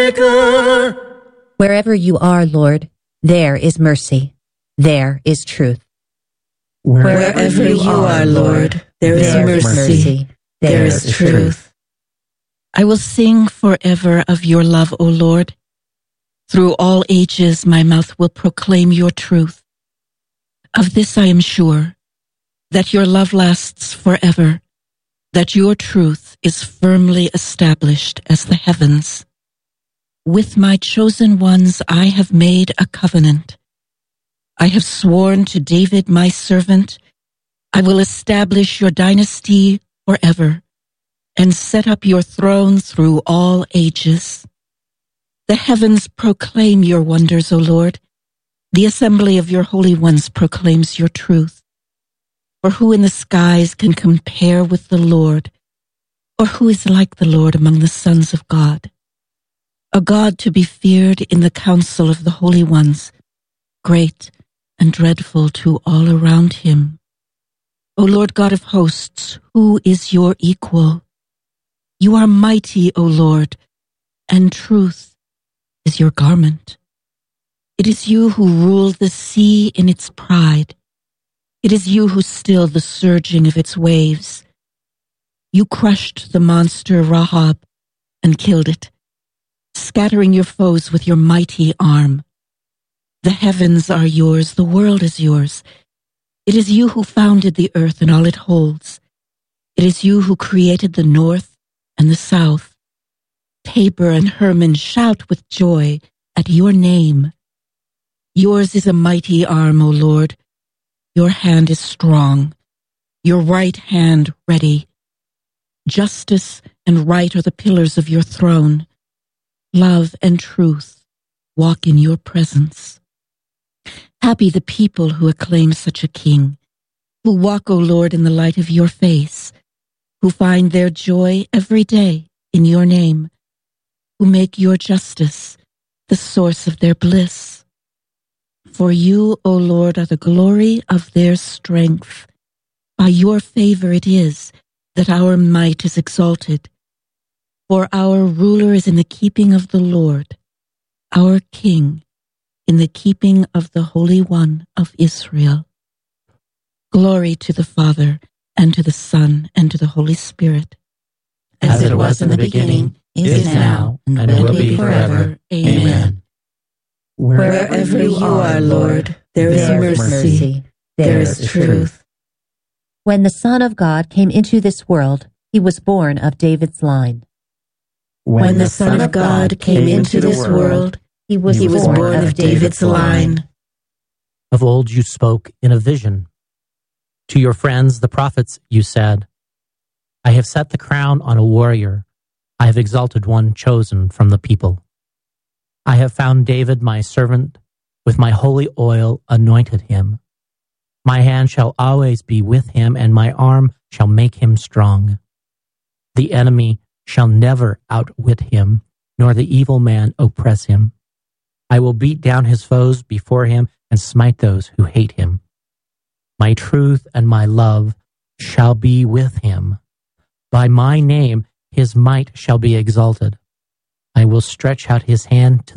Wherever you are, Lord, there is mercy. There is truth. Wherever you are, Lord, there is mercy. There is truth. I will sing forever of your love, O Lord. Through all ages my mouth will proclaim your truth. Of this I am sure, that your love lasts forever, that your truth is firmly established as the heavens. With my chosen ones I have made a covenant. I have sworn to David my servant, I will establish your dynasty forever, and set up your throne through all ages. The heavens proclaim your wonders, O Lord. The assembly of your holy ones proclaims your truth. For who in the skies can compare with the Lord? Or who is like the Lord among the sons of God? A God to be feared in the council of the holy ones, great and dreadful to all around him. O Lord God of hosts, who is your equal? You are mighty, O Lord, and truth is your garment. It is you who rule the sea in its pride. It is you who still the surging of its waves. You crushed the monster Rahab and killed it, scattering your foes with your mighty arm. The heavens are yours, the world is yours. It is you who founded the earth and all it holds. It is you who created the north and the south. Tabor and Hermon shout with joy at your name. Yours is a mighty arm, O Lord. Your hand is strong, your right hand ready. Justice and right are the pillars of your throne. Love and truth walk in your presence. Happy the people who acclaim such a king, who walk, O Lord, in the light of your face, who find their joy every day in your name, who make your justice the source of their bliss. For you, O Lord, are the glory of their strength. By your favor it is that our might is exalted. For our ruler is in the keeping of the Lord, our King in the keeping of the Holy One of Israel. Glory to the Father, and to the Son, and to the Holy Spirit. As it was in the beginning, is now, and will be forever. Amen. Wherever you are, Lord, there is mercy. There is truth. When the Son of God came into this world, he was born of David's line. When the Son of God came into this world, he was born of David's line. Of old you spoke in a vision. To your friends, the prophets, you said, I have set the crown on a warrior. I have exalted one chosen from the people. I have found David my servant. With my holy oil anointed him. My hand shall always be with him, and my arm shall make him strong. The enemy shall never outwit him, nor the evil man oppress him. I will beat down his foes before him and smite those who hate him. My truth and my love shall be with him. By my name his might shall be exalted. I will stretch out his hand to